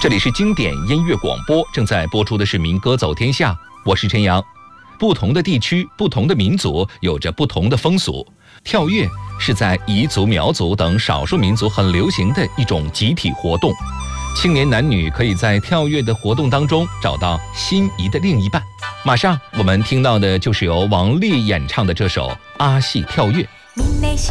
这里是经典音乐广播，正在播出的是民歌走天下，我是陈阳。不同的地区、不同的民族有着不同的风俗。跳跃是在彝族、苗族等少数民族很流行的一种集体活动，青年男女可以在跳跃的活动当中找到心仪的另一半。马上我们听到的就是由王丽演唱的这首《阿戏跳跃》。